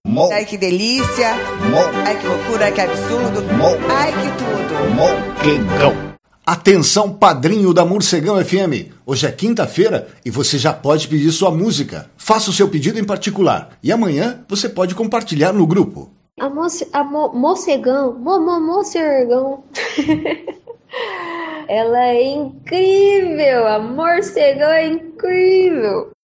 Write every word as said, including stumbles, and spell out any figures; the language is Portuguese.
Mo. Ai, que delícia. Mo. Ai, que loucura, ai, que absurdo. Mo. Ai, que tudo. Morcegão. Atenção, padrinho da Morcegão F M. Hoje é quinta-feira e você já pode pedir sua música. Faça o seu pedido em particular e amanhã você pode compartilhar no grupo. A, moce, a mo, Morcegão, mo, mo, Morcegão. Ela é incrível, a Morcegão é incrível.